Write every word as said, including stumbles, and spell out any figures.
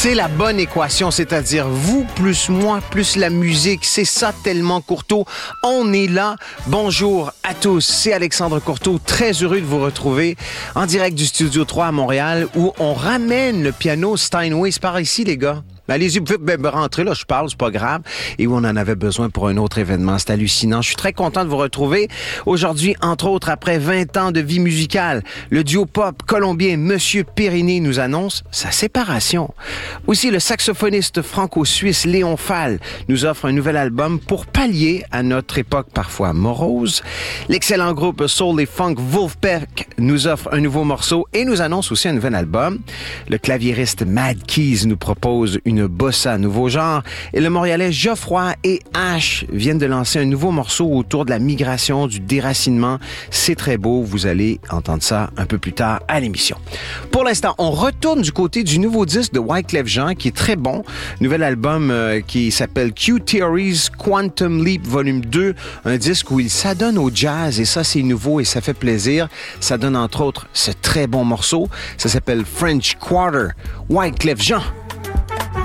C'est la bonne équation, c'est-à-dire vous plus moi plus la musique. C'est ça tellement Courteau. On est là. Bonjour à tous. C'est Alexandre Courteau. Très heureux de vous retrouver en direct du Studio trois à Montréal où on ramène le piano Steinway. C'est par ici, les gars. Allez-y, vous pouvez ben, rentrer, là, je parle, c'est pas grave. Et où on en avait besoin pour un autre événement. C'est hallucinant. Je suis très content de vous retrouver. Aujourd'hui, entre autres, après vingt ans de vie musicale, le duo pop colombien Monsieur Périni nous annonce sa séparation. Aussi, le saxophoniste franco-suisse Léon Fall nous offre un nouvel album pour pallier à notre époque parfois morose. L'excellent groupe Soul et Funk Wolfpack nous offre un nouveau morceau et nous annonce aussi un nouvel album. Le claviériste Mad Keys nous propose une bossa nouveau genre. Et le Montréalais Geoffroy et Ash viennent de lancer un nouveau morceau autour de la migration, du déracinement. C'est très beau. Vous allez entendre ça un peu plus tard à l'émission. Pour l'instant, on retourne du côté du nouveau disque de Wyclef Jean qui est très bon. Nouvel album euh, qui s'appelle Q-Theories Quantum Leap Volume deux. Un disque où il s'adonne au jazz et ça, c'est nouveau et ça fait plaisir. Ça donne entre autres ce très bon morceau. Ça s'appelle French Quarter. Wyclef Jean.